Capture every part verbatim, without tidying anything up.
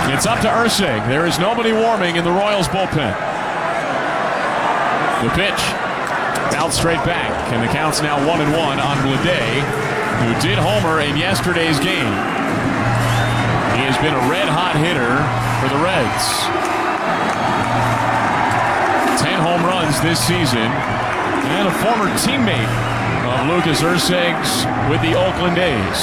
It's up to Ursig. There is nobody warming in the Royals bullpen. The pitch. Out straight back, and the count's now one and one on Bleday, who did homer in yesterday's game. He has been a red-hot hitter for the Reds. Ten home runs this season, and a former teammate of Lucas Ursig's with the Oakland A's.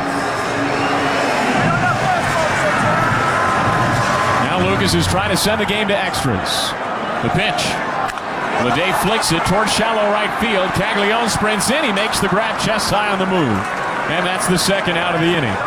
Now Lucas is trying to send the game to extras. The pitch. Bleday flicks it towards shallow right field. Caglione sprints in. He makes the grab chest high on the move. And that's the second out of the inning.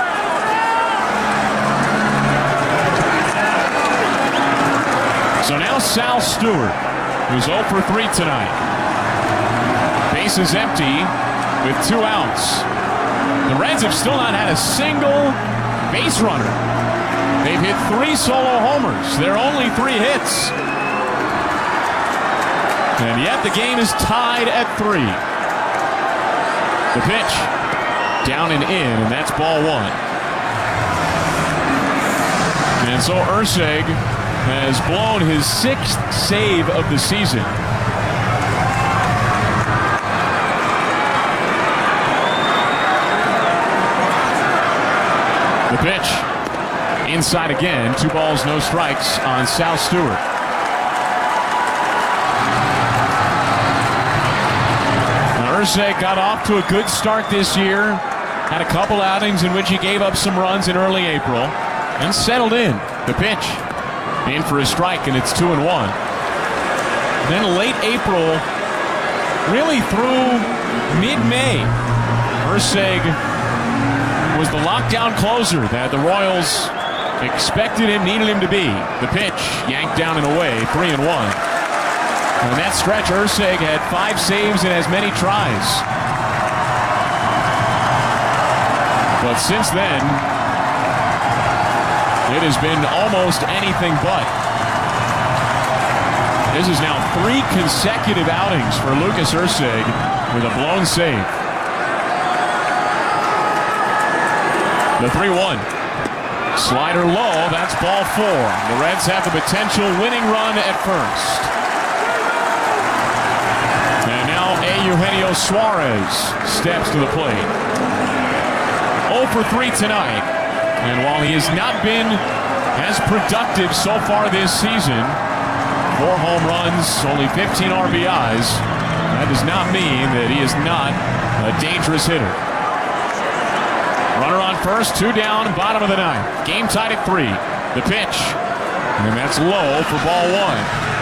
So now Sal Stewart, who's oh for three tonight. Base is empty with two outs. The Reds have still not had a single base runner. They've hit three solo homers. They're only three hits. And yet the game is tied at three. The pitch. Down and in, and that's ball one. And so Ursig has blown his sixth save of the season. The pitch. Inside again. Two balls, no strikes on Sal Stewart. Ursig got off to a good start this year. Had a couple outings in which he gave up some runs in early April and settled in. The pitch. In for a strike, and it's two and one. Then late April, really through mid-May, Ursig was the lockdown closer that the Royals expected him, needed him to be. The pitch. Yanked down and away. Three and one. In that stretch, Ursig had five saves and as many tries. But since then, it has been almost anything but. This is now three consecutive outings for Lucas Ursig with a blown save. The three one. Slider low, that's ball four. The Reds have the potential winning run at first. And now Eugenio Suarez steps to the plate. oh for three tonight. And while he has not been as productive so far this season, four home runs, only fifteen R B Is, that does not mean that he is not a dangerous hitter. Runner on first, two down, bottom of the ninth. Game tied at three. The pitch. And that's low for ball one.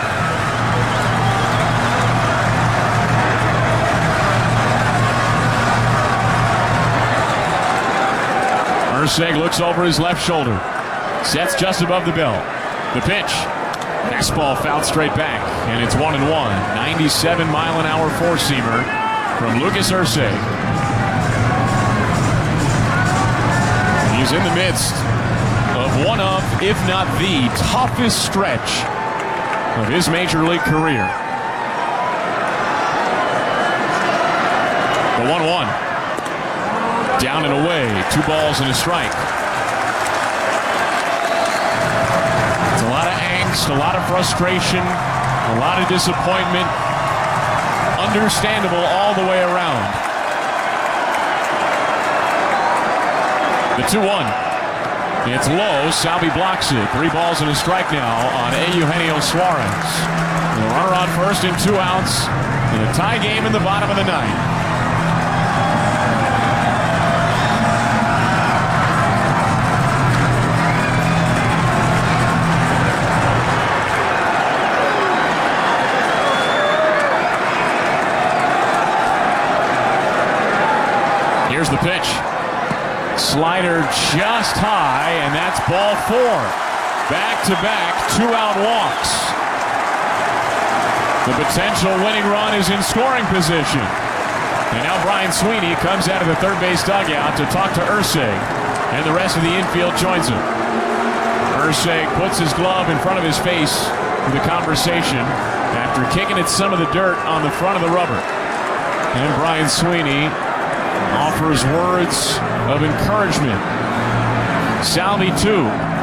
Ursig looks over his left shoulder. Sets just above the belt. The pitch. Fastball fouled straight back. And it's one and one. ninety-seven mile an hour four-seamer from Lucas Ursig. He's in the midst of one of, if not the toughest stretch of his major league career. The one one. Down and away. Two balls and a strike. It's a lot of angst, a lot of frustration, a lot of disappointment. Understandable all the way around. The two one. It's low. Salvi blocks it. Three balls and a strike now on Eugenio Suarez. The runner on first and two outs in a tie game in the bottom of the ninth. Here's the pitch. Slider just high, and that's ball four. Back-to-back two-out walks. The potential winning run is in scoring position. And now Brian Sweeney comes out of the third base dugout to talk to Ursig, and the rest of the infield joins him. Ursig puts his glove in front of his face for the conversation after kicking at some of the dirt on the front of the rubber. And Brian Sweeney offers words of encouragement. Salvi two.